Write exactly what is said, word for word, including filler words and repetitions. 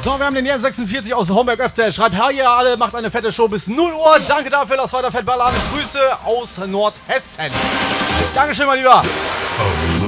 So, wir haben den Jens sechsundvierzig aus Homberg F C. Schreibt, Herr, ihr alle macht eine fette Show bis null Uhr. Danke dafür, lass weiter fett ballern. Grüße aus Nordhessen. Dankeschön, mein Lieber.